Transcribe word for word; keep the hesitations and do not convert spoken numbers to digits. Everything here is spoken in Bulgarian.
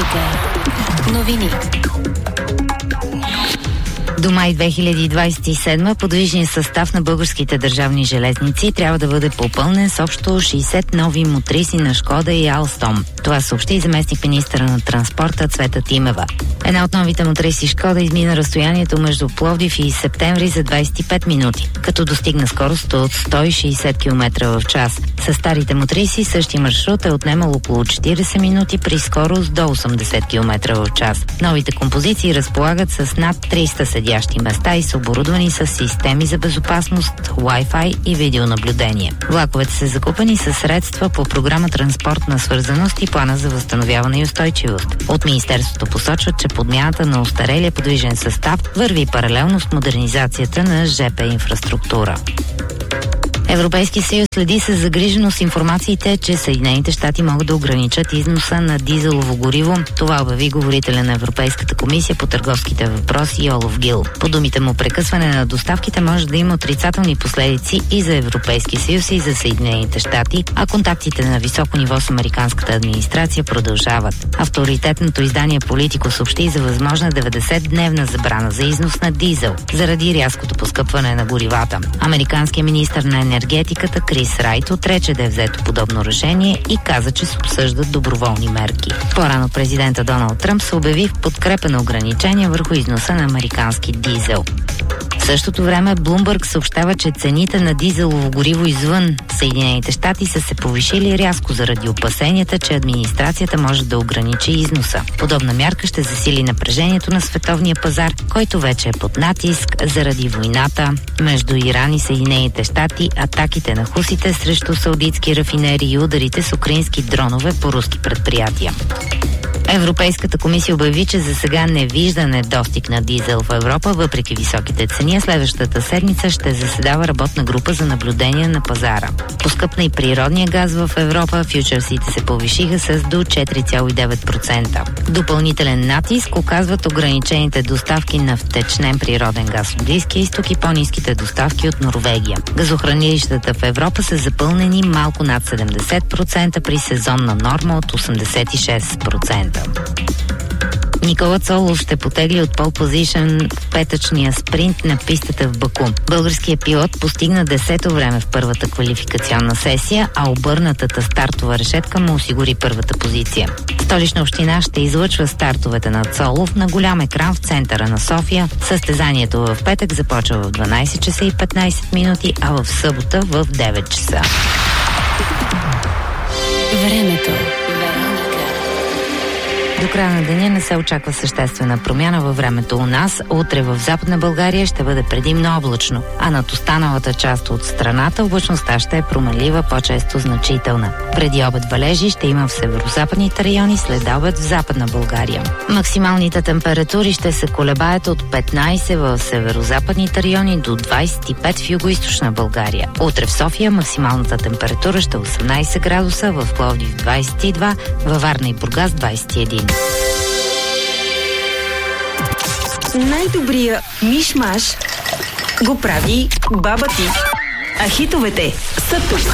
Вероника. Новини. До май две хиляди двадесет и седма подвижният състав на българските държавни железници трябва да бъде попълнен с общо шейсет нови мотриси на Шкода и Алстом. Това съобщи и заместник-министъра на транспорта Цвета Тимева. Една от новите мотриси Шкода измина разстоянието между Пловдив и Септември за двадесет и пет минути, като достигна скорост от сто и шейсет километра в час. С старите мотриси същия маршрут е отнемал около четиридесет минути при скорост до осемдесет километра в час. Новите композиции разполагат с над триста седящи места и са оборудвани с системи за безопасност, Wi-Fi и видеонаблюдение. Влаковете са закупени със средства по програма Транспортна свързаност и плана за възстановяване и устойчивост. От Министерството посочват, че подмяната на остарелия подвижен състав върви паралелно с модернизацията на ЖП инфраструктура. Европейски съюз следи с загриженост информациите, че Съединените щати могат да ограничат износа на дизелово гориво. Това обяви говорителя на Европейската комисия по търговските въпроси Олаф Гил. По думите му, прекъсване на доставките може да има отрицателни последици и за Европейски съюз, и за Съединените щати, а контактите на високо ниво с американската администрация продължават. Авторитетното издание Политико съобщи за възможна деветдесетдневна забрана за износ на дизел заради рязкото поскъпване на горивата. Американският министър на енергетиката Крис Райт отрече да е взето подобно решение и каза, че се обсъждат доброволни мерки. По-рано президента Доналд Тръмп се обяви в подкрепа на ограничения върху износа на американски дизел. В същото време Bloomberg съобщава, че цените на дизелово гориво извън Съединените щати са се повишили рязко заради опасенията, че администрацията може да ограничи износа. Подобна мярка ще засили напрежението на световния пазар, който вече е под натиск заради войната между Иран и Съединените щати, атаките на хусите срещу саудитски рафинери и ударите с украински дронове по руски предприятия. Европейската комисия обяви, че за сега не вижда недостиг на дизел в Европа, въпреки високите цени. Следващата седмица ще заседава работна група за наблюдение на пазара. Поскъпна и природния газ в Европа, фьючерсите се повишиха с до четири цяло и девет процента. Допълнителен натиск оказват ограничените доставки на втечнен природен газ от Близкия изток и по-ниските доставки от Норвегия. Газохранилищата в Европа са запълнени малко над седемдесет процента при сезонна норма от осемдесет и шест процента. Никола Цолов ще потегли от пол позишън в петъчния спринт на пистата в Баку. Българският пилот постигна десето време в първата квалификационна сесия, а обърнатата стартова решетка му осигури първата позиция. Столична община ще излъчва стартовете на Цолов на голям екран в центъра на София. Състезанието в петък започва в дванадесет часа и петнадесет минути, а в събота в девет часа. Времето. До края на деня не се очаква съществена промяна във времето у нас. Утре в Западна България ще бъде предимно облачно, а над останалата част от страната облачността ще е променлива, по-често значителна. Преди обед валежи ще има в северозападните райони, след обед в Западна България. Максималните температури ще се колебаят от петнадесет в северозападните райони до двадесет и пет в югоизточна България. Утре в София максималната температура ще е осемнадесет градуса, в Пловдив двадесет и два, във Варна и Бургас двадесет и един. Най-добрия миш-маш го прави баба ти. А хитовете са тук.